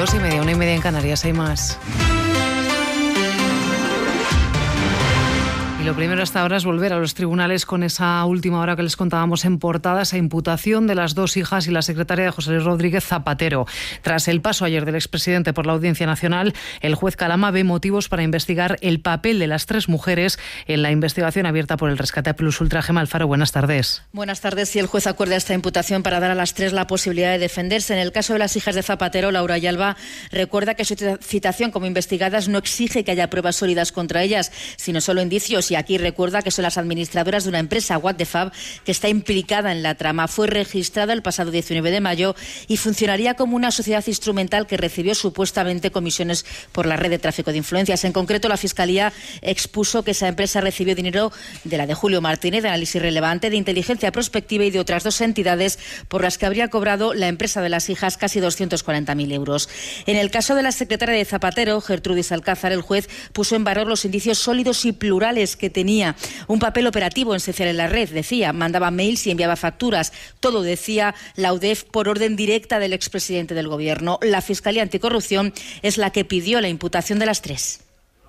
2:30, 1:30 en Canarias, hay más. Y lo primero hasta ahora es volver a los tribunales con esa última hora que les contábamos en portada, esa imputación de las dos hijas y la secretaria de José Luis Rodríguez Zapatero. Tras el paso ayer del expresidente por la Audiencia Nacional, el juez Calama ve motivos para investigar el papel de las tres mujeres en la investigación abierta por el rescate Plus Ultra. Gemma Alfaro, buenas tardes. Buenas tardes. Y el juez acuerda esta imputación para dar a las tres la posibilidad de defenderse. En el caso de las hijas de Zapatero, Laura y Alba recuerda que su citación como investigadas no exige que haya pruebas sólidas contra ellas, sino solo indicios. Y aquí recuerda que son las administradoras de una empresa, What the Fab, que está implicada en la trama. Fue registrada el pasado 19 de mayo y funcionaría como una sociedad instrumental que recibió supuestamente comisiones por la red de tráfico de influencias. En concreto, la Fiscalía expuso que esa empresa recibió dinero de la de Julio Martínez, de Análisis Relevante, de Inteligencia Prospectiva y de otras dos entidades por las que habría cobrado la empresa de las hijas casi 240.000 euros. En el caso de la secretaria de Zapatero, Gertrudis Alcázar, el juez puso en valor los indicios sólidos y plurales que tenía. Un papel operativo esencial en la red, decía, mandaba mails y enviaba facturas. Todo, decía la UDEF, por orden directa del expresidente del Gobierno. La Fiscalía Anticorrupción es la que pidió la imputación de las tres.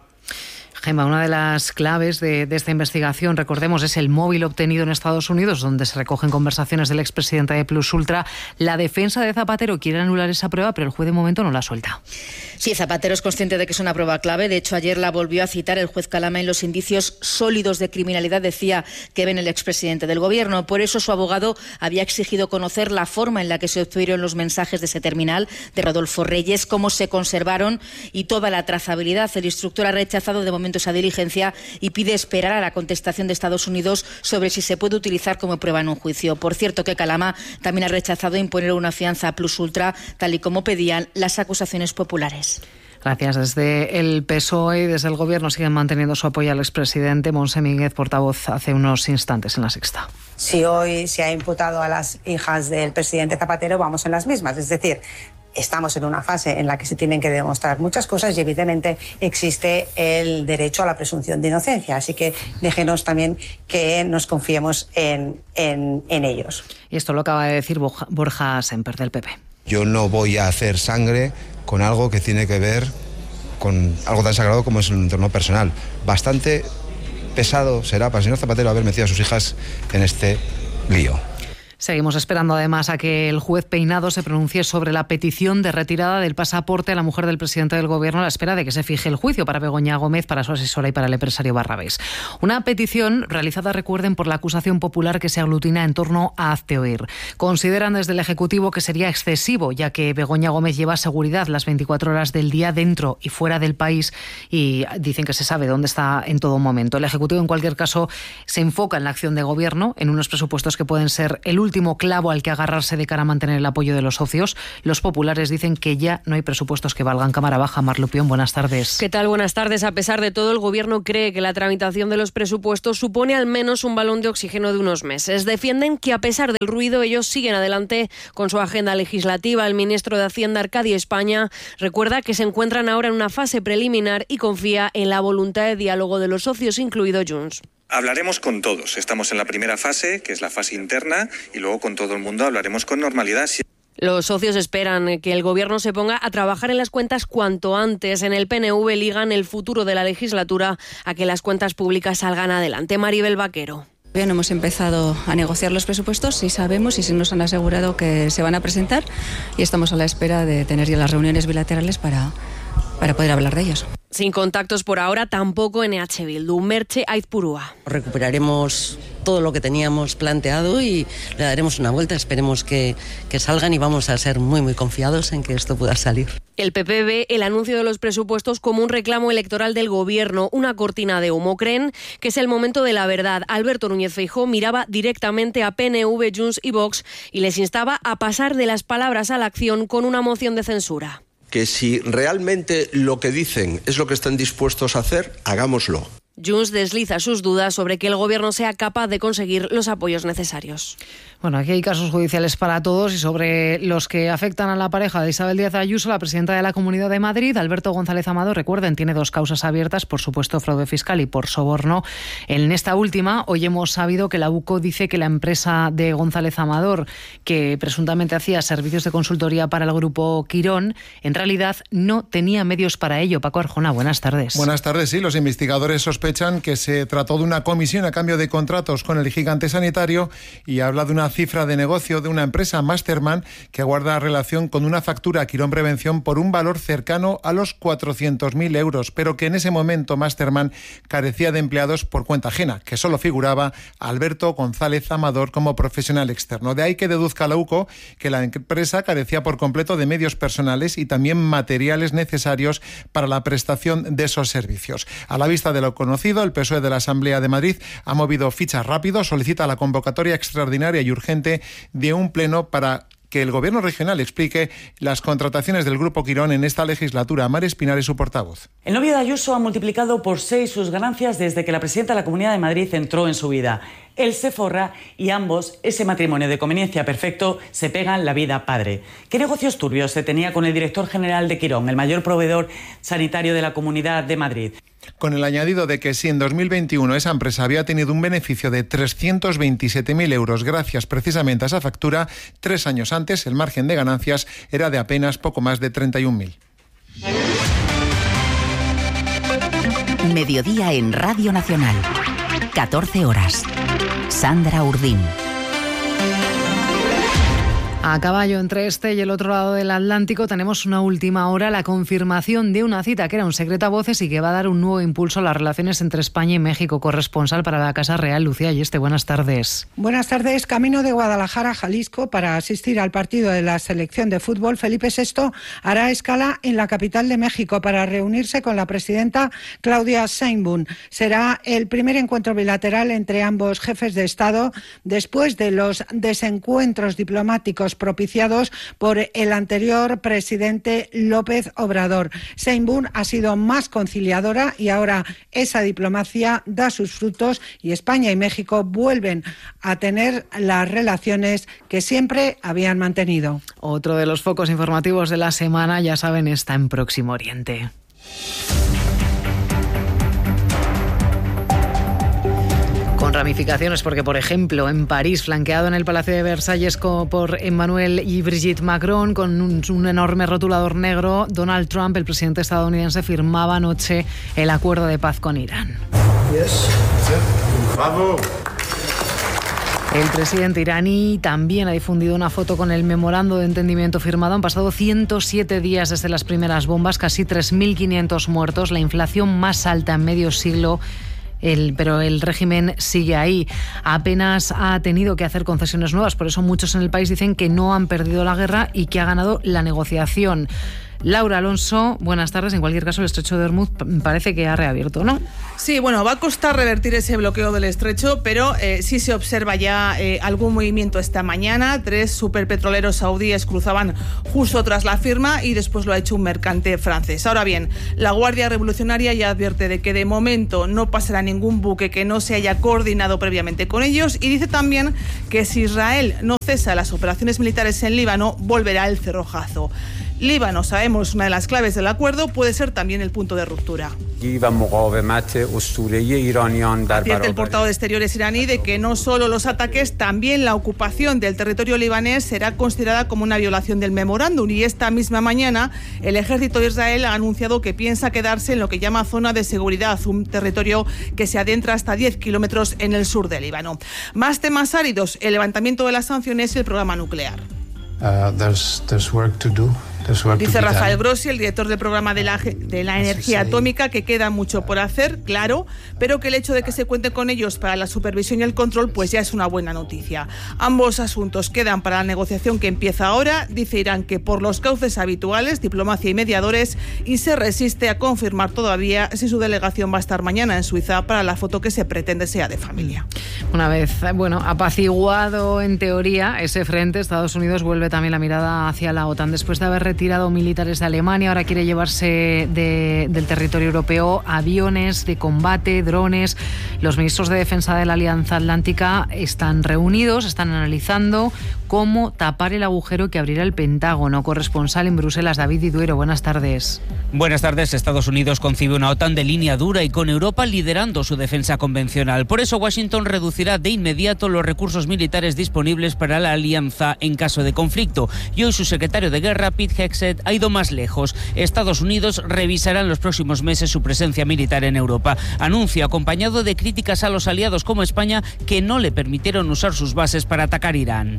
Gemma, una de las claves de esta investigación, recordemos, es el móvil obtenido en Estados Unidos, donde se recogen conversaciones del expresidente de Plus Ultra. La defensa de Zapatero quiere anular esa prueba, pero el juez de momento no la suelta. Sí, Zapatero es consciente de que es una prueba clave. De hecho, ayer la volvió a citar el juez Calama en los indicios sólidos de criminalidad, decía, que ven el expresidente del Gobierno. Por eso su abogado había exigido conocer la forma en la que se obtuvieron los mensajes de ese terminal de Rodolfo Reyes, cómo se conservaron y toda la trazabilidad. El instructor ha rechazado de momento esa diligencia y pide esperar a la contestación de Estados Unidos sobre si se puede utilizar como prueba en un juicio. Por cierto, que Calama también ha rechazado imponer una fianza a Plus Ultra, tal y como pedían las acusaciones populares. Gracias. Desde el PSOE y desde el Gobierno siguen manteniendo su apoyo al expresidente. Montse Mínguez, portavoz, hace unos instantes en La Sexta. Si hoy se ha imputado a las hijas del presidente Zapatero, vamos en las mismas. Es decir, estamos en una fase en la que se tienen que demostrar muchas cosas y evidentemente existe el derecho a la presunción de inocencia. Así que déjenos también que nos confiemos en ellos. Y esto lo acaba de decir Borja Semper, del PP. Yo no voy a hacer sangre con algo que tiene que ver con algo tan sagrado como es el entorno personal. Bastante pesado será para el señor Zapatero haber metido a sus hijas en este lío. Seguimos esperando además a que el juez Peinado se pronuncie sobre la petición de retirada del pasaporte a la mujer del presidente del Gobierno a la espera de que se fije el juicio para Begoña Gómez, para su asesora y para el empresario Barrabés. Una petición realizada, recuerden, por la acusación popular que se aglutina en torno a Hazte Oír. Consideran desde el Ejecutivo que sería excesivo, ya que Begoña Gómez lleva seguridad las 24 horas del día dentro y fuera del país y dicen que se sabe dónde está en todo momento. El Ejecutivo, en cualquier caso, se enfoca en la acción de Gobierno, en unos presupuestos que pueden ser el último clavo al que agarrarse de cara a mantener el apoyo de los socios. Los populares dicen que ya no hay presupuestos que valgan. Cámara Baja, Mar Lupión, buenas tardes. ¿Qué tal? Buenas tardes. A pesar de todo, el Gobierno cree que la tramitación de los presupuestos supone al menos un balón de oxígeno de unos meses. Defienden que a pesar del ruido, ellos siguen adelante con su agenda legislativa. El ministro de Hacienda, Arcadio España, recuerda que se encuentran ahora en una fase preliminar y confía en la voluntad de diálogo de los socios, incluido Junts. Hablaremos con todos. Estamos en la primera fase, que es la fase interna, y luego con todo el mundo hablaremos con normalidad. Los socios esperan que el Gobierno se ponga a trabajar en las cuentas cuanto antes. En el PNV ligan el futuro de la legislatura a que las cuentas públicas salgan adelante. Maribel Vaquero. Bien, hemos empezado a negociar los presupuestos, sí sabemos y sí nos han asegurado que se van a presentar y estamos a la espera de tener ya las reuniones bilaterales para poder hablar de ellos. Sin contactos por ahora, tampoco en EH Bildu. Merche Aizpurúa. Recuperaremos todo lo que teníamos planteado y le daremos una vuelta. Esperemos que salgan y vamos a ser muy, muy confiados en que esto pueda salir. El PP ve el anuncio de los presupuestos como un reclamo electoral del Gobierno, una cortina de humo. Creen que es el momento de la verdad. Alberto Núñez Feijóo miraba directamente a PNV, Junts y Vox y les instaba a pasar de las palabras a la acción con una moción de censura. Que si realmente lo que dicen es lo que están dispuestos a hacer, hagámoslo. Junts desliza sus dudas sobre que el gobierno sea capaz de conseguir los apoyos necesarios. Bueno, aquí hay casos judiciales para todos y sobre los que afectan a la pareja de Isabel Díaz Ayuso, la presidenta de la Comunidad de Madrid, Alberto González Amador, recuerden, tiene 2 causas abiertas por supuesto fraude fiscal y por soborno. En esta última, hoy hemos sabido que la UCO dice que la empresa de González Amador, que presuntamente hacía servicios de consultoría para el grupo Quirón, en realidad no tenía medios para ello. Paco Arjona, buenas tardes. Buenas tardes, sí. Los investigadores sospechan que se trató de una comisión a cambio de contratos con el gigante sanitario y habla de una cifra de negocio de una empresa, Masterman, que guarda relación con una factura a Quirón Prevención por un valor cercano a los 400.000 euros, pero que en ese momento Masterman carecía de empleados por cuenta ajena, que solo figuraba Alberto González Amador como profesional externo. De ahí que deduzca la UCO que la empresa carecía por completo de medios personales y también materiales necesarios para la prestación de esos servicios. A la vista de lo conocido, el PSOE de la Asamblea de Madrid ha movido fichas rápido, solicita la convocatoria extraordinaria y urgente de un pleno para que el Gobierno regional explique las contrataciones del Grupo Quirón en esta legislatura. Mar Espinar es su portavoz. El novio de Ayuso ha multiplicado por 6 sus ganancias desde que la presidenta de la Comunidad de Madrid entró en su vida. Él se forra y ambos, ese matrimonio de conveniencia perfecto, se pegan la vida padre. ¿Qué negocios turbios se tenía con el director general de Quirón, el mayor proveedor sanitario de la Comunidad de Madrid? Con el añadido de que si en 2021 esa empresa había tenido un beneficio de 327.000 euros gracias precisamente a esa factura, 3 años antes el margen de ganancias era de apenas poco más de 31.000. Mediodía en Radio Nacional. 14 horas. Sandra Urdín. A caballo entre este y el otro lado del Atlántico tenemos una última hora, la confirmación de una cita que era un secreto a voces y que va a dar un nuevo impulso a las relaciones entre España y México. Corresponsal para la Casa Real, Lucía Ayeste, buenas tardes. Buenas tardes. Camino de Guadalajara, Jalisco, para asistir al partido de la selección de fútbol. Felipe VI hará escala en la capital de México para reunirse con la presidenta Claudia Sheinbaum. Será el primer encuentro bilateral entre ambos jefes de Estado después de los desencuentros diplomáticos propiciados por el anterior presidente López Obrador. Sheinbaum ha sido más conciliadora y ahora esa diplomacia da sus frutos y España y México vuelven a tener las relaciones que siempre habían mantenido. Otro de los focos informativos de la semana, ya saben, está en Próximo Oriente. Con ramificaciones porque, por ejemplo, en París, flanqueado en el Palacio de Versalles por Emmanuel y Brigitte Macron, con un enorme rotulador negro, Donald Trump, el presidente estadounidense, firmaba anoche el acuerdo de paz con Irán. ¡Bravo! El presidente iraní también ha difundido una foto con el memorando de entendimiento firmado. Han pasado 107 días desde las primeras bombas, casi 3.500 muertos, la inflación más alta en medio siglo. Pero el régimen sigue ahí. Apenas ha tenido que hacer concesiones nuevas, por eso muchos en el país dicen que no han perdido la guerra y que ha ganado la negociación. Laura Alonso, buenas tardes. En cualquier caso, el estrecho de Hormuz parece que ha reabierto, ¿no? Sí, bueno, va a costar revertir ese bloqueo del estrecho, pero sí se observa ya algún movimiento esta mañana. 3 superpetroleros saudíes cruzaban justo tras la firma y después lo ha hecho un mercante francés. Ahora bien, la Guardia Revolucionaria ya advierte de que de momento no pasará ningún buque que no se haya coordinado previamente con ellos y dice también que si Israel no cesa las operaciones militares en Líbano, volverá el cerrojazo. Líbano, sabemos, una de las claves del acuerdo, puede ser también el punto de ruptura. Advierte el portavoz de Exteriores iraní de que no solo los ataques, también la ocupación del territorio libanés será considerada como una violación del memorándum. Y esta misma mañana el ejército de Israel ha anunciado que piensa quedarse en lo que llama zona de seguridad, un territorio que se adentra hasta 10 kilómetros en el sur del Líbano. Más temas áridos, el levantamiento de las sanciones y el programa nuclear. There's work to do. Dice Rafael Grossi, el director del programa de la energía atómica, que queda mucho por hacer, claro, pero que el hecho de que se cuente con ellos para la supervisión y el control pues ya es una buena noticia. Ambos asuntos quedan para la negociación que empieza ahora. Dice Irán que por los cauces habituales, diplomacia y mediadores, y se resiste a confirmar todavía si su delegación va a estar mañana en Suiza para la foto que se pretende sea de familia. Una vez, apaciguado en teoría ese frente, Estados Unidos vuelve también la mirada hacia la OTAN después de haber retirado militares de Alemania, ahora quiere llevarse del territorio europeo aviones de combate, drones. Los ministros de Defensa de la Alianza Atlántica están reunidos, están analizando cómo tapar el agujero que abrirá el Pentágono. Corresponsal en Bruselas, David Diduero, buenas tardes. Buenas tardes. Estados Unidos concibe una OTAN de línea dura y con Europa liderando su defensa convencional. Por eso Washington reducirá de inmediato los recursos militares disponibles para la alianza en caso de conflicto. Y hoy su secretario de Guerra, Pete Hegseth, ha ido más lejos. Estados Unidos revisará en los próximos meses su presencia militar en Europa. Anuncio acompañado de críticas a los aliados como España, que no le permitieron usar sus bases para atacar Irán.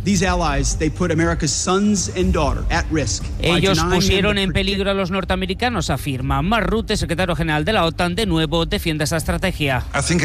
Ellos pusieron en peligro a los norteamericanos, afirma. Mark Rutte, secretario general de la OTAN, de nuevo defiende esa estrategia.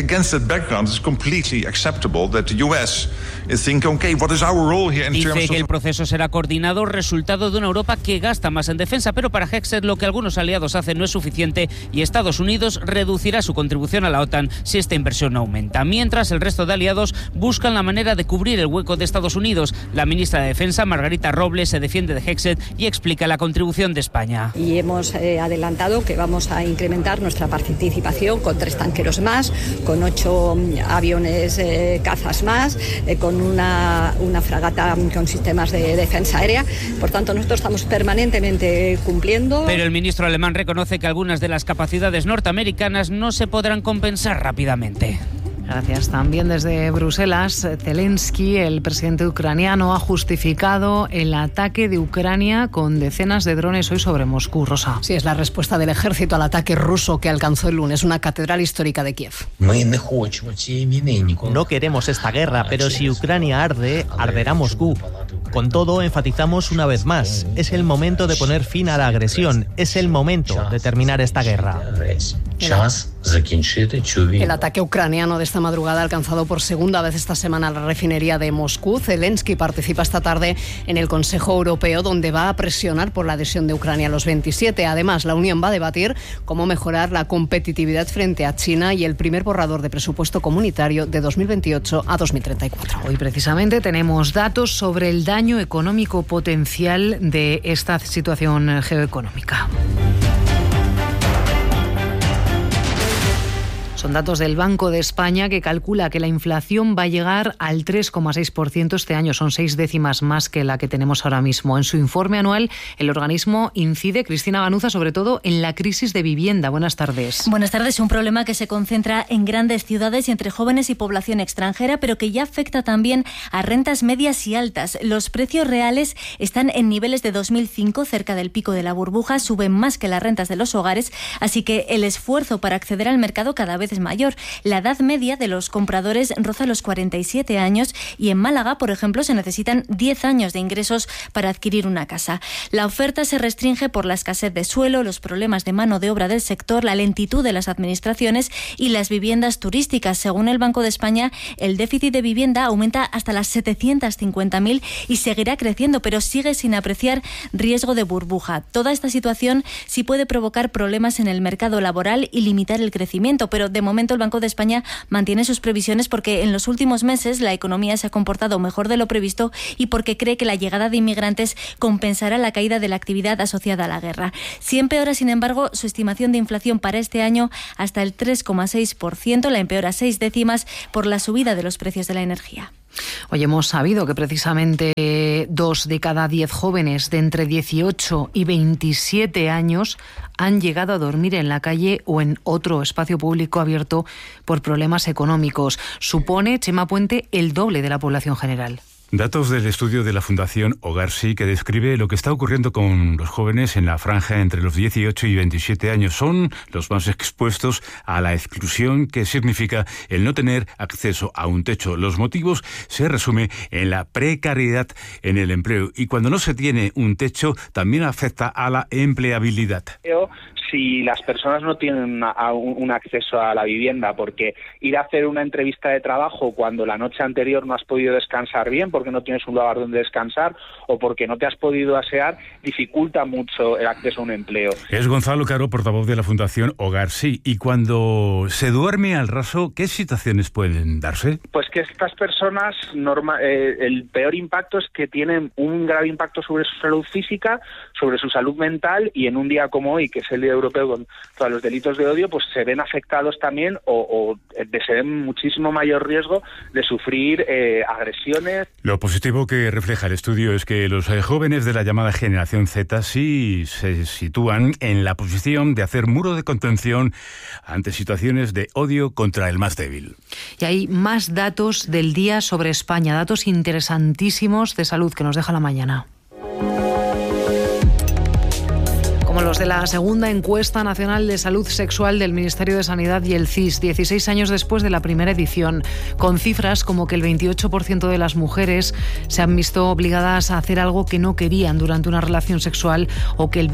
Dice que el proceso será coordinado, resultado de una Europa que gasta más en defensa, pero para Hegseth lo que algunos aliados hacen no es suficiente y Estados Unidos reducirá su contribución a la OTAN si esta inversión no aumenta. Mientras, el resto de aliados buscan la manera de cubrir el hueco de Estados Unidos. La ministra de Defensa, Margarita Robles, se defiende de Hegseth y explica la contribución de España. Y hemos adelantado que vamos a incrementar nuestra participación con 3 tanqueros más, con 8 aviones cazas más, con una fragata con sistemas de defensa aérea. Por tanto, nosotros estamos permanentemente cumpliendo. Pero el ministro alemán reconoce que algunas de las capacidades norteamericanas no se podrán compensar rápidamente. Gracias. También desde Bruselas, Zelensky, el presidente ucraniano, ha justificado el ataque de Ucrania con decenas de drones hoy sobre Moscú. Rosa. Sí, es la respuesta del ejército al ataque ruso que alcanzó el lunes una catedral histórica de Kiev. No queremos esta guerra, pero si Ucrania arde, arderá Moscú. Con todo, enfatizamos una vez más, es el momento de poner fin a la agresión, es el momento de terminar esta guerra. El ataque ucraniano de esta madrugada ha alcanzado por segunda vez esta semana la refinería de Moscú. Zelensky participa esta tarde en el Consejo Europeo, donde va a presionar por la adhesión de Ucrania a los 27. Además, la Unión va a debatir cómo mejorar la competitividad frente a China y el primer borrador de presupuesto comunitario de 2028 a 2034. Hoy precisamente tenemos datos sobre el daño económico potencial de esta situación geoeconómica. Son datos del Banco de España, que calcula que la inflación va a llegar al 3,6% este año. Son 6 décimas más que la que tenemos ahora mismo. En su informe anual, el organismo incide, Cristina Banuza, sobre todo en la crisis de vivienda. Buenas tardes. Buenas tardes. Un problema que se concentra en grandes ciudades y entre jóvenes y población extranjera, pero que ya afecta también a rentas medias y altas. Los precios reales están en niveles de 2005, cerca del pico de la burbuja, suben más que las rentas de los hogares, así que el esfuerzo para acceder al mercado cada vez es mayor. La edad media de los compradores roza los 47 años y en Málaga, por ejemplo, se necesitan 10 años de ingresos para adquirir una casa. La oferta se restringe por la escasez de suelo, los problemas de mano de obra del sector, la lentitud de las administraciones y las viviendas turísticas. Según el Banco de España, el déficit de vivienda aumenta hasta las 750.000 y seguirá creciendo, pero sigue sin apreciar riesgo de burbuja. Toda esta situación sí puede provocar problemas en el mercado laboral y limitar el crecimiento, pero de momento el Banco de España mantiene sus previsiones porque en los últimos meses la economía se ha comportado mejor de lo previsto y porque cree que la llegada de inmigrantes compensará la caída de la actividad asociada a la guerra. Sí empeora, sin embargo, su estimación de inflación para este año hasta el 3,6%, la empeora 6 décimas por la subida de los precios de la energía. Hoy hemos sabido que precisamente 2 de cada 10 jóvenes de entre 18 y 27 años han llegado a dormir en la calle o en otro espacio público abierto por problemas económicos. Supone, Chema Puente, el doble de la población general. Datos del estudio de la Fundación Hogar Sí, que describe lo que está ocurriendo con los jóvenes en la franja entre los 18 y 27 años. Son los más expuestos a la exclusión, que significa el no tener acceso a un techo. Los motivos se resumen en la precariedad en el empleo, y cuando no se tiene un techo también afecta a la empleabilidad. si las personas no tienen un acceso a la vivienda, porque ir a hacer una entrevista de trabajo cuando la noche anterior no has podido descansar bien, porque no tienes un lugar donde descansar o porque no te has podido asear, dificulta mucho el acceso a un empleo. Es Gonzalo Caro, portavoz de la Fundación Hogar Sí. Y cuando se duerme al raso, ¿qué situaciones pueden darse? Pues que estas personas, el peor impacto es que tienen un grave impacto sobre su salud física, sobre su salud mental, y en un día como hoy, que es el Día Europeo contra los delitos de odio, pues se ven afectados también o se ven muchísimo mayor riesgo de sufrir agresiones. Lo positivo que refleja el estudio es que los jóvenes de la llamada generación Z sí se sitúan en la posición de hacer muro de contención ante situaciones de odio contra el más débil. Y hay más datos del día sobre España, datos interesantísimos de salud que nos deja la mañana. Como los de la segunda encuesta nacional de salud sexual del Ministerio de Sanidad y el CIS, 16 años después de la primera edición, con cifras como que el 28% de las mujeres se han visto obligadas a hacer algo que no querían durante una relación sexual, o que el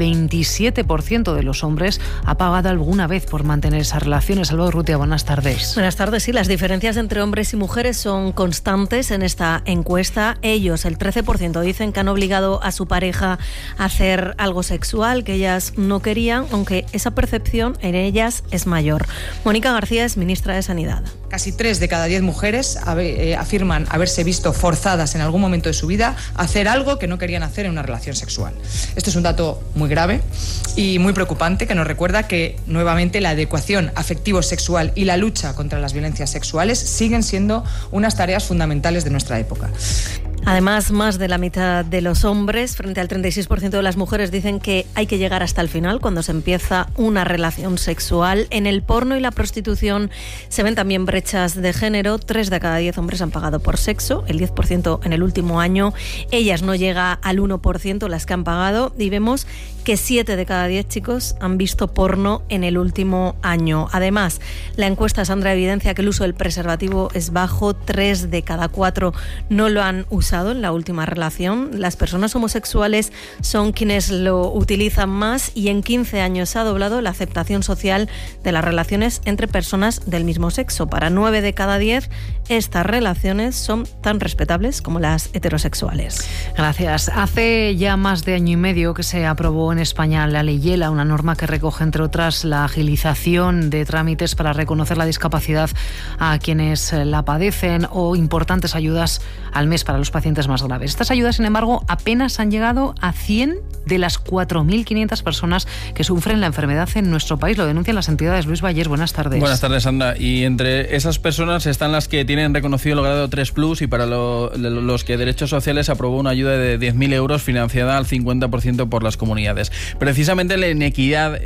27% de los hombres ha pagado alguna vez por mantener esas relaciones. Salvador Rutia, buenas tardes. Buenas tardes. Sí, las diferencias entre hombres y mujeres son constantes en esta encuesta. Ellos, el 13%, dicen que han obligado a su pareja a hacer algo sexual, que ellas no querían, aunque esa percepción en ellas es mayor. Mónica García es ministra de Sanidad. Casi 3 de cada 10 mujeres afirman haberse visto forzadas en algún momento de su vida a hacer algo que no querían hacer en una relación sexual. Esto es un dato muy grave y muy preocupante, que nos recuerda que, nuevamente, la adecuación afectivo-sexual y la lucha contra las violencias sexuales siguen siendo unas tareas fundamentales de nuestra época. Además, más de la mitad de los hombres, frente al 36% de las mujeres, dicen que hay que llegar hasta el final cuando se empieza una relación sexual. En el porno y la prostitución se ven también brechas de género. 3 de cada 10 hombres han pagado por sexo, el 10% en el último año. Ellas no llega al 1% las que han pagado, y vemos que 7 de cada 10 chicos han visto porno en el último año. Además, la encuesta Sandra evidencia que el uso del preservativo es bajo. 3 de cada 4 no lo han usado en la última relación. Las personas homosexuales son quienes lo utilizan más, y en 15 años se ha doblado la aceptación social de las relaciones entre personas del mismo sexo. Para 9 de cada 10, estas relaciones son tan respetables como las heterosexuales. Gracias. Hace ya más de año y medio que se aprobó en España la Ley Yela, una norma que recoge, entre otras, la agilización de trámites para reconocer la discapacidad a quienes la padecen, o importantes ayudas al mes para los pacientes más graves. Estas ayudas, sin embargo, apenas han llegado a 100 de las 4.500 personas que sufren la enfermedad en nuestro país. Lo denuncian las entidades. Luis Vallés, buenas tardes. Buenas tardes, Sandra. Y entre esas personas están las que tienen reconocido el grado 3+, y para los que Derechos Sociales aprobó una ayuda de 10.000 euros financiada al 50% por las comunidades. Precisamente la inequidad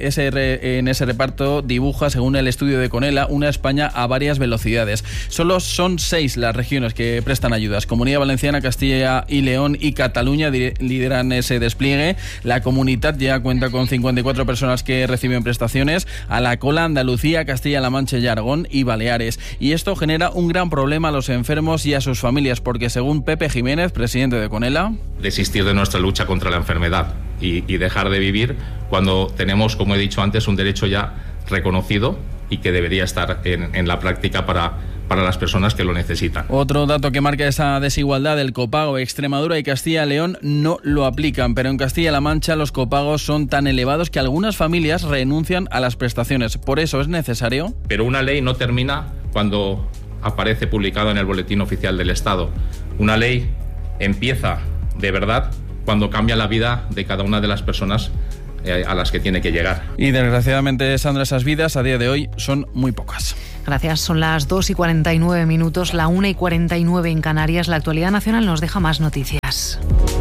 en ese reparto dibuja, según el estudio de Conela, una España a varias velocidades. Solo son 6 las regiones que prestan ayudas. Comunidad Valenciana, Castilla y León y Cataluña lideran ese despliegue. La Comunitat ya cuenta con 54 personas que reciben prestaciones. A la cola Andalucía, Castilla-La Mancha y Aragón y Baleares. Y esto genera un gran problema a los enfermos y a sus familias, porque según Pepe Jiménez, presidente de Conela, desistir de nuestra lucha contra la enfermedad y dejar de vivir cuando tenemos, como he dicho antes, un derecho ya reconocido y que debería estar en la práctica para las personas que lo necesitan. Otro dato que marca esa desigualdad: el copago. Extremadura y Castilla y León no lo aplican, pero en Castilla-La Mancha los copagos son tan elevados que algunas familias renuncian a las prestaciones. Por eso es necesario... Pero una ley no termina cuando aparece publicado en el Boletín Oficial del Estado. Una ley empieza de verdad cuando cambia la vida de cada una de las personas a las que tiene que llegar. Y desgraciadamente, Sandra, esas vidas a día de hoy son muy pocas. Gracias. Son las 2:49, la 1:49 en Canarias. La actualidad nacional nos deja más noticias.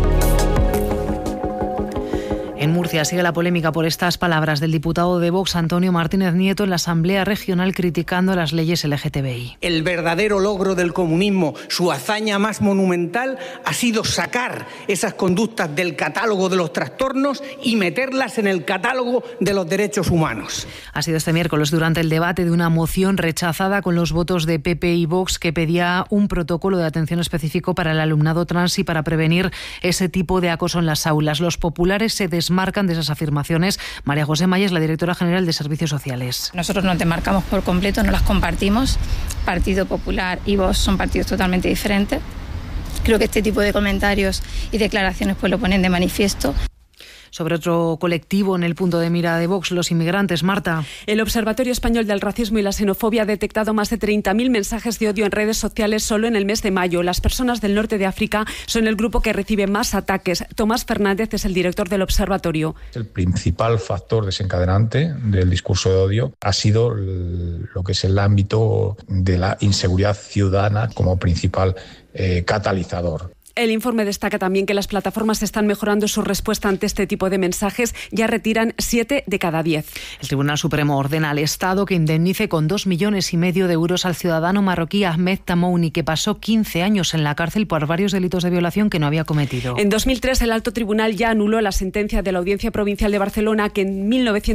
En Murcia sigue la polémica por estas palabras del diputado de Vox, Antonio Martínez Nieto, en la Asamblea Regional, criticando las leyes LGTBI. El verdadero logro del comunismo, su hazaña más monumental, ha sido sacar esas conductas del catálogo de los trastornos y meterlas en el catálogo de los derechos humanos. Ha sido este miércoles durante el debate de una moción rechazada con los votos de PP y Vox, que pedía un protocolo de atención específico para el alumnado trans y para prevenir ese tipo de acoso en las aulas. Los populares se desmarcan desmarcan de esas afirmaciones. María José Maya es la directora general de Servicios Sociales. Nosotros nos demarcamos por completo, no las compartimos. Partido Popular y Vox son partidos totalmente diferentes. Creo que este tipo de comentarios y declaraciones pues lo ponen de manifiesto. Sobre otro colectivo en el punto de mira de Vox, los inmigrantes. Marta. El Observatorio Español del Racismo y la Xenofobia ha detectado más de 30.000 mensajes de odio en redes sociales solo en el mes de mayo. Las personas del norte de África son el grupo que recibe más ataques. Tomás Fernández es el director del observatorio. El principal factor desencadenante del discurso de odio ha sido lo que es el ámbito de la inseguridad ciudadana como principal catalizador. El informe destaca también que las plataformas están mejorando su respuesta ante este tipo de mensajes. Ya retiran 7 de cada 10. El Tribunal Supremo ordena al Estado que indemnice con 2,5 millones de euros al ciudadano marroquí Ahmed Tamouni, que pasó 15 años en la cárcel por varios delitos de violación que no había cometido. En 2003, el Alto Tribunal ya anuló la sentencia de la Audiencia Provincial de Barcelona, que en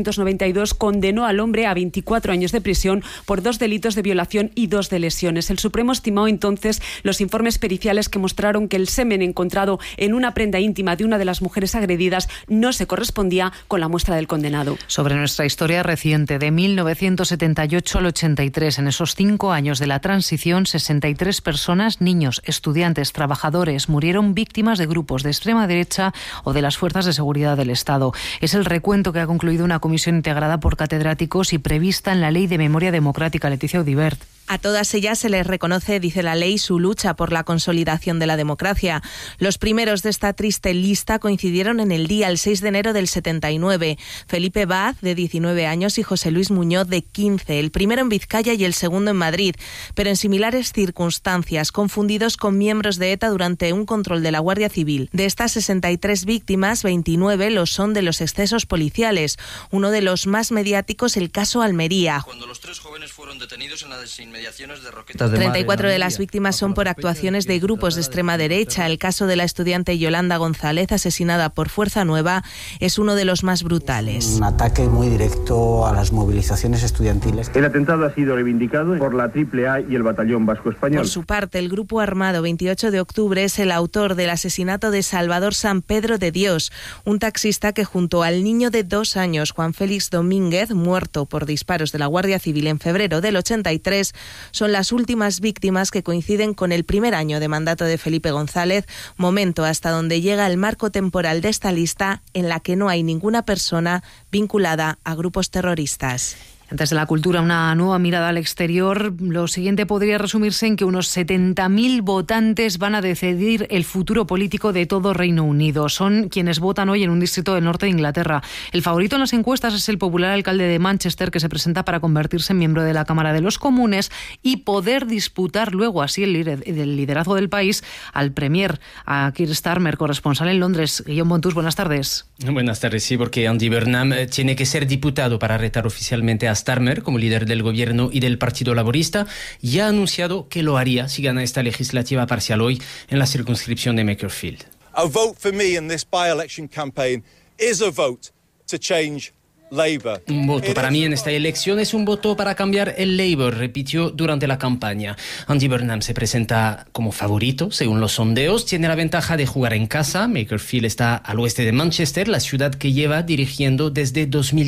1992 condenó al hombre a 24 años de prisión por 2 delitos de violación y 2 de lesiones. El Supremo estimó entonces los informes periciales que mostraron que el semen encontrado en una prenda íntima de una de las mujeres agredidas no se correspondía con la muestra del condenado. Sobre nuestra historia reciente, de 1978 al 83, en esos 5 años de la transición, 63 personas, niños, estudiantes, trabajadores, murieron víctimas de grupos de extrema derecha o de las fuerzas de seguridad del Estado. Es el recuento que ha concluido una comisión integrada por catedráticos y prevista en la Ley de Memoria Democrática. Leticia Audibert. A todas ellas se les reconoce, dice la ley, su lucha por la consolidación de la democracia. Los primeros de esta triste lista coincidieron en el día, el 6 de enero del 79. Felipe Baz, de 19 años, y José Luis Muñoz, de 15. El primero en Vizcaya y el segundo en Madrid, pero en similares circunstancias, confundidos con miembros de ETA durante un control de la Guardia Civil. De estas 63 víctimas, 29 lo son de los excesos policiales. Uno de los más mediáticos, el caso Almería. Cuando los 3 jóvenes fueron detenidos en las inmediaciones de Roquetas 34 de las víctimas son por actuaciones de grupos de extrema derecha. El caso de la estudiante Yolanda González, asesinada por Fuerza Nueva, es uno de los más brutales. Un ataque muy directo a las movilizaciones estudiantiles. El atentado ha sido reivindicado por la AAA y el Batallón Vasco Español. Por su parte, el Grupo Armado 28 de octubre es el autor del asesinato de Salvador San Pedro de Dios, un taxista que junto al niño de 2 años, Juan Félix Domínguez, muerto por disparos de la Guardia Civil en febrero del 83, son las últimas víctimas que coinciden con el primer año de mandato de Felipe González, momento hasta donde llega el marco temporal de esta lista en la que no hay ninguna persona vinculada a grupos terroristas. Antes de la cultura, una nueva mirada al exterior. Lo siguiente podría resumirse en que unos 70.000 votantes van a decidir el futuro político de todo Reino Unido. Son quienes votan hoy en un distrito del norte de Inglaterra. El favorito en las encuestas es el popular alcalde de Manchester, que se presenta para convertirse en miembro de la Cámara de los Comunes y poder disputar luego así el liderazgo del país al premier, a Keir Starmer, corresponsal en Londres. Guillaume Bontus, buenas tardes. Buenas tardes, sí, porque Andy Burnham tiene que ser diputado para retar oficialmente a Starmer como líder del gobierno y del Partido Laborista, y ha anunciado que lo haría si gana esta legislativa parcial hoy en la circunscripción de Makerfield. A vote for me in this by-election campaign is a vote to change Labour. Un voto para mí en esta elección es un voto para cambiar el Labour, repitió durante la campaña. Andy Burnham se presenta como favorito, según los sondeos. Tiene la ventaja de jugar en casa. Makerfield está al oeste de Manchester, la ciudad que lleva dirigiendo desde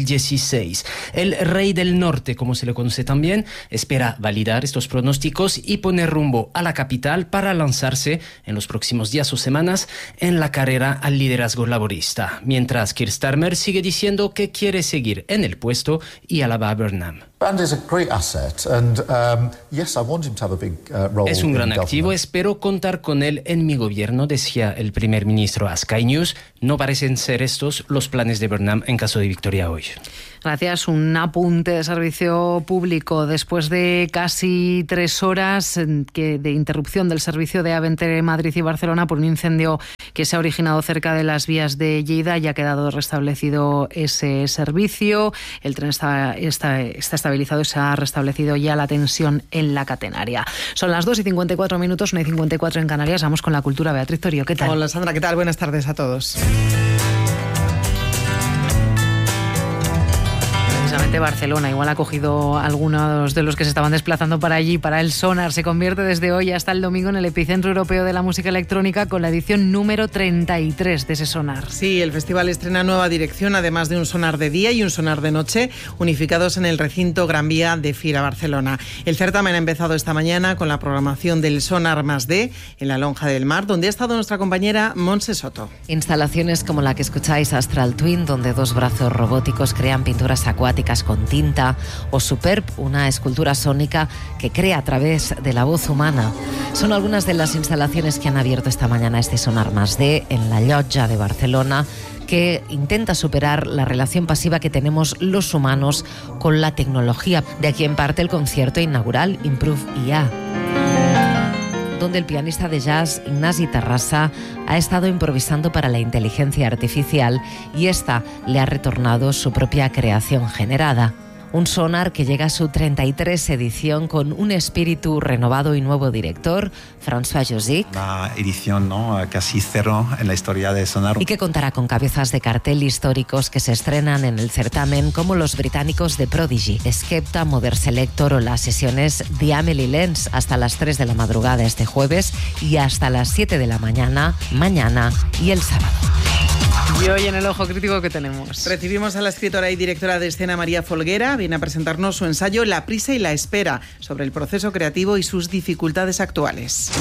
2016. El Rey del Norte, como se le conoce también, espera validar estos pronósticos y poner rumbo a la capital para lanzarse en los próximos días o semanas en la carrera al liderazgo laborista. Mientras Keir Starmer sigue diciendo que quiere seguir en el puesto y alaba a Burnham. Es un gran activo, espero contar con él en mi gobierno, decía el primer ministro a Sky News. No parecen ser estos los planes de Burnham en caso de victoria hoy. Gracias. Un apunte de servicio público. Después de casi 3 horas de interrupción del servicio de AVE entre Madrid y Barcelona por un incendio que se ha originado cerca de las vías de Lleida, ya ha quedado restablecido ese servicio. El tren está estabilizado y se ha restablecido ya la tensión en la catenaria. Son las 2:54, 1:54 en Canarias. Vamos con la cultura. Beatriz Torio, ¿qué tal? Hola Sandra, ¿qué tal? Buenas tardes a todos. de Barcelona. Igual ha cogido algunos de los que se estaban desplazando para allí, para el Sonar. Se convierte desde hoy hasta el domingo en el epicentro europeo de la música electrónica con la edición número 33 de ese Sonar. Sí, el festival estrena nueva dirección, además de un sonar de día y un sonar de noche, unificados en el recinto Gran Vía de Fira Barcelona. El certamen ha empezado esta mañana con la programación del Sonar Más D en la Lonja del Mar, donde ha estado nuestra compañera Montse Soto. Instalaciones como la que escucháis, Astral Twin, donde dos brazos robóticos crean pinturas acuáticas con tinta, o Superb, una escultura sónica que crea a través de la voz humana. Son algunas de las instalaciones que han abierto esta mañana este Sonar Más D en la Llotja de Barcelona, que intenta superar la relación pasiva que tenemos los humanos con la tecnología. De aquí en parte el concierto inaugural Improve IA, donde el pianista de jazz Ignasi Terrassa ha estado improvisando para la inteligencia artificial y esta le ha retornado su propia creación generada. Un sonar que llega a su 33 edición con un espíritu renovado y nuevo director, François Josic. Una edición casi cero en la historia de Sonar. Y que contará con cabezas de cartel históricos que se estrenan en el certamen, como los británicos de Prodigy, Skepta, Modern Selector o las sesiones The Amelie Lenz, hasta las 3 de la madrugada este jueves y hasta las 7 de la mañana y el sábado. Y hoy en el Ojo Crítico, ¿qué tenemos? Recibimos a la escritora y directora de escena María Folguera. Viene a presentarnos su ensayo La prisa y la espera, sobre el proceso creativo y sus dificultades actuales.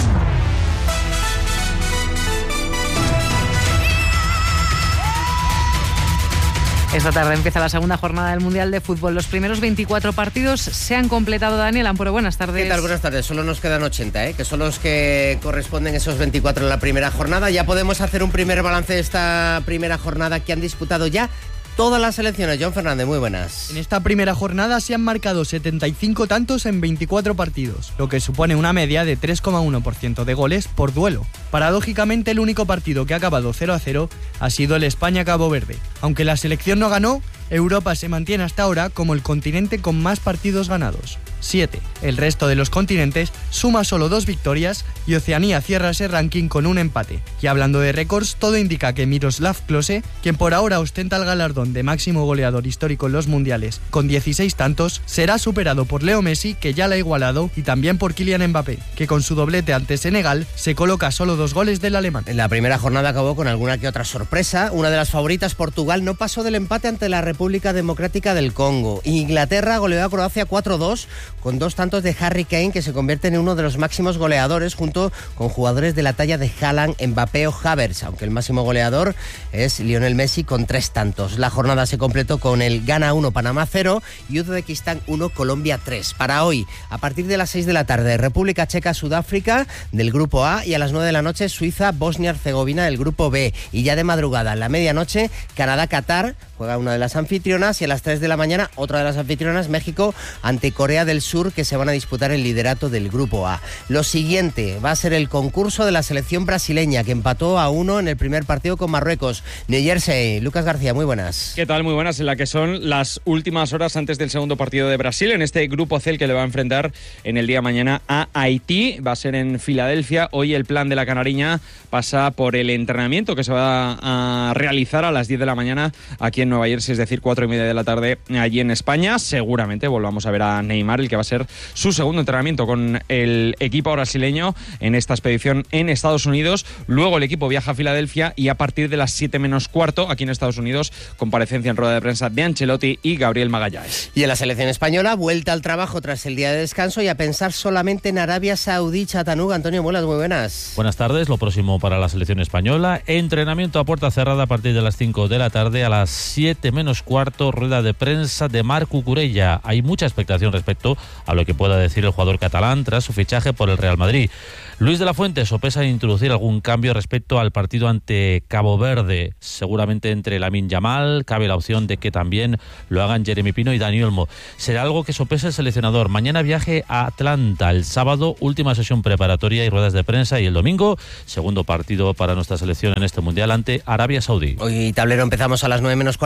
Esta tarde empieza la segunda jornada del Mundial de Fútbol. Los primeros 24 partidos se han completado. Daniel Ampuro, buenas tardes. ¿Qué tal? Buenas tardes. Solo nos quedan 80, que son los que corresponden esos 24 en la primera jornada. Ya podemos hacer un primer balance de esta primera jornada que han disputado ya todas las selecciones. John Fernández, muy buenas. En esta primera jornada se han marcado 75 tantos en 24 partidos, lo que supone una media de 3,1% de goles por duelo. Paradójicamente, el único partido que ha acabado 0-0 ha sido el España-Cabo Verde. Aunque la selección no ganó, Europa se mantiene hasta ahora como el continente con más partidos ganados, 7. El resto de los continentes suma solo 2 victorias y Oceanía cierra ese ranking con un empate. Y hablando de récords, todo indica que Miroslav Klose, quien por ahora ostenta el galardón de máximo goleador histórico en los mundiales con 16 tantos, será superado por Leo Messi, que ya la ha igualado, y también por Kylian Mbappé, que con su doblete ante Senegal se coloca a solo 2 goles del alemán. En la primera jornada acabó con alguna que otra sorpresa. Una de las favoritas, Portugal, no pasó del empate ante la República Democrática del Congo. Inglaterra goleó a Croacia 4-2 con 2 tantos de Harry Kane, que se convierte en uno de los máximos goleadores junto con jugadores de la talla de Haaland, Mbappé o Havertz, aunque el máximo goleador es Lionel Messi con 3 tantos. La jornada se completó con el Ghana 1, Panamá 0 y Uzbekistán 1, Colombia 3. Para hoy, a partir de las 6 de la tarde, República Checa, Sudáfrica del grupo A, y a las 9 de la noche Suiza, Bosnia-Herzegovina del grupo B. Y ya de madrugada, a la medianoche, Canadá-Qatar, juega una de las anfitrionas, y a las 3 de la mañana otra de las anfitrionas, México ante Corea del Sur, que se van a disputar el liderato del grupo A. Lo siguiente va a ser el concurso de la selección brasileña, que empató a 1 en el primer partido con Marruecos. New Jersey, Lucas García, muy buenas. ¿Qué tal? Muy buenas, en la que son las últimas horas antes del segundo partido de Brasil, en este grupo C, el que le va a enfrentar en el día de mañana a Haití. Va a ser en Filadelfia. Hoy el plan de la canariña pasa por el entrenamiento que se va a realizar a las 10 de la mañana aquí en Nueva Jersey, es decir, 4:30 de la tarde allí en España. Seguramente volvamos a ver a Neymar, el que va a ser su segundo entrenamiento con el equipo brasileño en esta expedición en Estados Unidos. Luego el equipo viaja a Filadelfia y a partir de las 7 menos cuarto, aquí en Estados Unidos, comparecencia en rueda de prensa de Ancelotti y Gabriel Magallanes. Y en la selección española, vuelta al trabajo tras el día de descanso y a pensar solamente en Arabia Saudí. Chattanooga, Antonio Muelas, muy buenas. Buenas tardes. Lo próximo para la selección española: entrenamiento a puerta cerrada a partir de las 5 de la tarde. A las 7 menos cuarto, rueda de prensa de Marc Cucurella. Hay mucha expectación respecto a lo que pueda decir el jugador catalán tras su fichaje por el Real Madrid. Luis de la Fuente sopesa introducir algún cambio respecto al partido ante Cabo Verde. Seguramente entre Lamine Yamal cabe la opción de que también lo hagan Jeremy Pino y Dani Olmo. Será algo que sopesa el seleccionador. Mañana viaje a Atlanta. El sábado, última sesión preparatoria y ruedas de prensa. Y el domingo, segundo partido para nuestra selección en este Mundial ante Arabia Saudí. Hoy tablero empezamos a las 9 menos cuarto.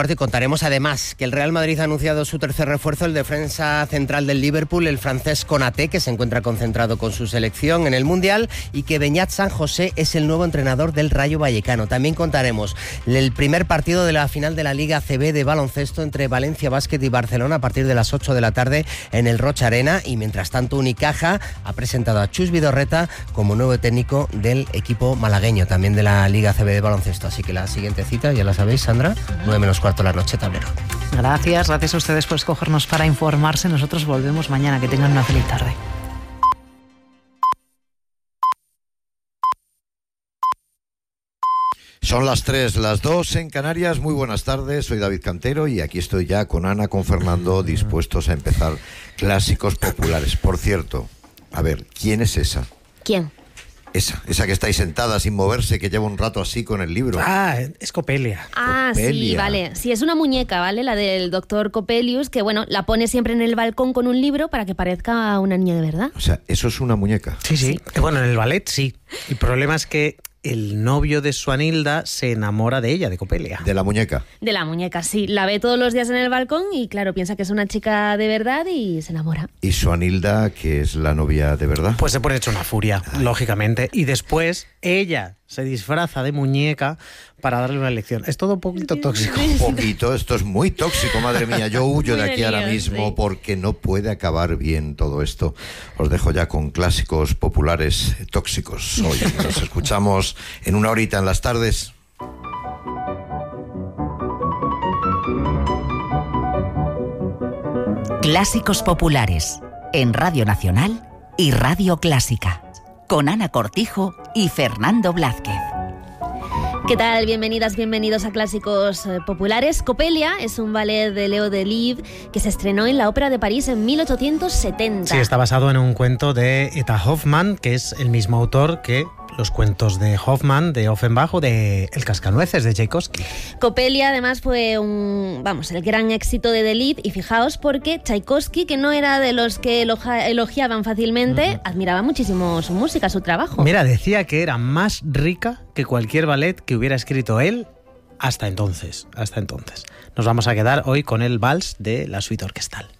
9:15 y contaremos además que el Real Madrid ha anunciado su tercer refuerzo, el defensa central del Liverpool, el francés Konaté, que se encuentra concentrado con su selección en el Mundial, y que Beñat San José es el nuevo entrenador del Rayo Vallecano. También contaremos el primer partido de la final de la Liga ACB de baloncesto entre Valencia Basket y Barcelona a partir de las 8 de la tarde en el Rocha Arena, y mientras tanto Unicaja ha presentado a Chus Vidorreta como nuevo técnico del equipo malagueño, también de la Liga ACB de baloncesto. Así que la siguiente cita, ya la sabéis, Sandra, 9:15 de la noche, Tablero. Gracias a ustedes por escogernos para informarse. Nosotros volvemos mañana. Que tengan una feliz tarde. Son las 3, las 2 en Canarias. Muy buenas tardes, soy David Cantero y aquí estoy ya con Ana, con Fernando, dispuestos a empezar Clásicos Populares. Por cierto, a ver, ¿quién es esa? ¿Quién? Esa que está ahí sentada sin moverse, que lleva un rato así con el libro. Ah, es Copelia. Ah, Copelia. Sí, vale. Sí, es una muñeca, ¿vale? La del doctor Coppelius, que bueno, la pone siempre en el balcón con un libro para que parezca una niña de verdad. O sea, ¿eso es una muñeca? Sí. Bueno, en el ballet sí. El problema es que el novio de Suanilda se enamora de ella, de Copelia. ¿De la muñeca? De la muñeca, sí. La ve todos los días en el balcón y claro, piensa que es una chica de verdad y se enamora. ¿Y Suanilda, que es la novia de verdad? Pues se pone hecho una furia, lógicamente. Y después ella se disfraza de muñeca para darle una lección. Es todo un poquito tóxico. Un poquito, esto es muy tóxico, madre mía. Yo huyo de aquí ahora mismo porque no puede acabar bien todo esto. Os dejo ya con Clásicos Populares tóxicos. Hoy nos escuchamos en una horita en las tardes. Clásicos Populares en Radio Nacional y Radio Clásica, con Ana Cortijo y Fernando Blázquez. ¿Qué tal? Bienvenidas, bienvenidos a Clásicos Populares. Copelia es un ballet de Leo Delibes que se estrenó en la Ópera de París en 1870. Sí, está basado en un cuento de Eta Hoffmann, que es el mismo autor que los cuentos de Hoffmann, de Offenbach o de El Cascanueces, de Tchaikovsky. Copelia además fue el gran éxito de Delibes, y fijaos porque Tchaikovsky, que no era de los que elogiaban fácilmente, admiraba muchísimo su música, su trabajo. Mira, decía que era más rica que cualquier ballet que hubiera escrito él hasta entonces. Nos vamos a quedar hoy con el vals de la suite orquestal.